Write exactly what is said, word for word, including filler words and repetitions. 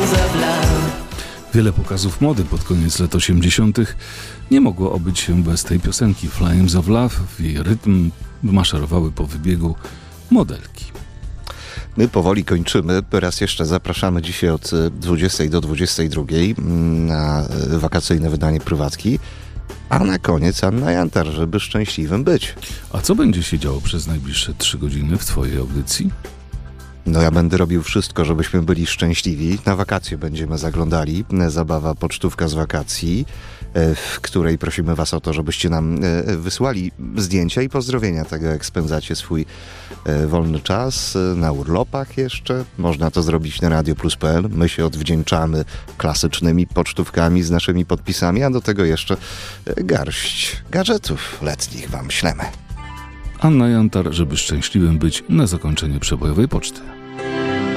of love. Wiele pokazów mody pod koniec lat osiemdziesiątych nie mogło obyć się bez tej piosenki. Flames of Love, w jej rytm maszerowały po wybiegu modelki. My powoli kończymy. Raz jeszcze zapraszamy dzisiaj od dwudziestej do dwudziestej drugiej na wakacyjne wydanie prywatki. A na koniec Anna Jantar, żeby szczęśliwym być. A co będzie się działo przez najbliższe trzy godziny w twojej audycji? No ja będę robił wszystko, żebyśmy byli szczęśliwi. Na wakacje będziemy zaglądali. Zabawa pocztówka z wakacji, w której prosimy was o to, żebyście nam wysłali zdjęcia i pozdrowienia tego, jak spędzacie swój wolny czas. Na urlopach jeszcze. Można to zrobić na radio plus kropka p l. My się odwdzięczamy klasycznymi pocztówkami z naszymi podpisami, a do tego jeszcze garść gadżetów letnich wam ślemy. Anna Jantar, żeby szczęśliwym być, na zakończenie przebojowej poczty.